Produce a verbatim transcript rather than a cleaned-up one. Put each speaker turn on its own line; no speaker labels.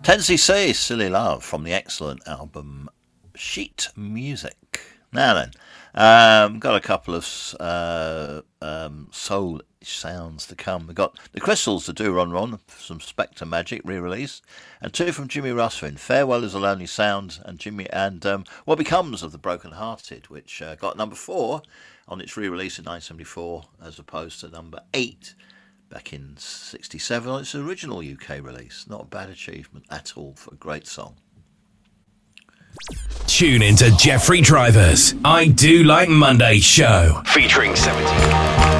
ten C C, Silly Love, from the excellent album Sheet Music. Now then, um, got a couple of uh, um, soul sounds to come. We've got the Crystals, to do Ron Ron, some Spectre Magic re-release, and two from Jimmy Russell, Farewell is a Lonely Sound, and Jimmy and um, What Becomes of the Broken Hearted, which uh, got number four on its re-release in nineteen seventy-four, as opposed to number eight back in sixty-seven on its original U K release. Not a bad achievement at all for a great song.
Tune into Jeffrey Driver's I Do Like Monday show, featuring seventy